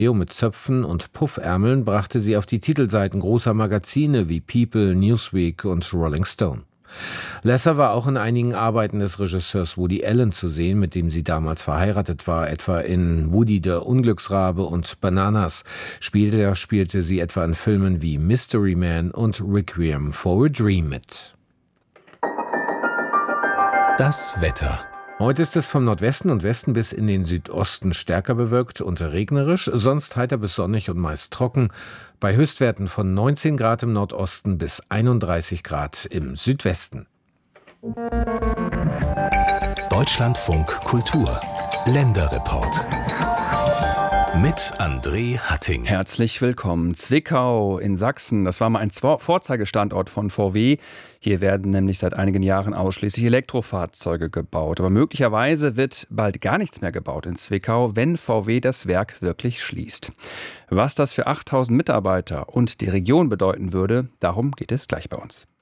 Mit Zöpfen und Puffärmeln brachte sie auf die Titelseiten großer Magazine wie People, Newsweek und Rolling Stone. Lesser war auch in einigen Arbeiten des Regisseurs Woody Allen zu sehen, mit dem sie damals verheiratet war, etwa in Woody der Unglücksrabe und Bananas. Später spielte sie etwa in Filmen wie Mystery Man und Requiem for a Dream mit. Das Wetter. Heute ist es vom Nordwesten und Westen bis in den Südosten stärker bewölkt und regnerisch, sonst heiter bis sonnig und meist trocken, bei Höchstwerten von 19 Grad im Nordosten bis 31 Grad im Südwesten. Deutschlandfunk Kultur. Länderreport. Mit André Hatting. Herzlich willkommen. Zwickau in Sachsen, das war mal ein Vorzeigestandort von VW. Hier werden nämlich seit einigen Jahren ausschließlich Elektrofahrzeuge gebaut. Aber möglicherweise wird bald gar nichts mehr gebaut in Zwickau, wenn VW das Werk wirklich schließt. Was das für 8000 Mitarbeiter und die Region bedeuten würde, darum geht es gleich bei uns.